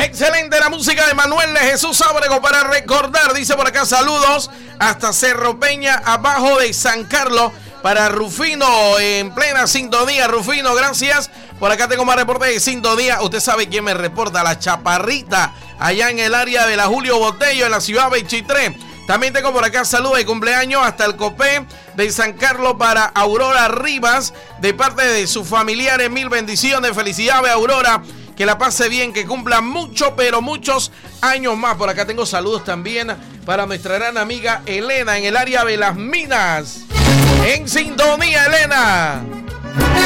Excelente la música de Manuel de Jesús Ábrego para recordar. Dice por acá, saludos hasta Cerro Peña, abajo de San Carlos. Para Rufino, en plena sintonía. Rufino, gracias. Por acá tengo más reportes de sintonía. Usted sabe quién me reporta, la Chaparrita, allá en el área de la Julio Botello, en la ciudad de Chitré. También tengo por acá saludos de cumpleaños hasta el Copé de San Carlos para Aurora Rivas, de parte de sus familiares. Mil bendiciones, felicidades, Aurora. Que la pase bien, que cumpla mucho, pero muchos años más. Por acá tengo saludos también para nuestra gran amiga Elena en el área de Las Minas. En sintonía, Elena.